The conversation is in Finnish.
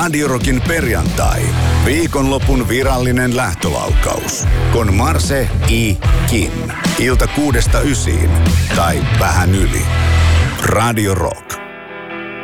Radio Rockin perjantai. Viikonlopun virallinen lähtölaukaus. Con Marse Kin. Ilta 6–9. Tai vähän yli. Radio Rock.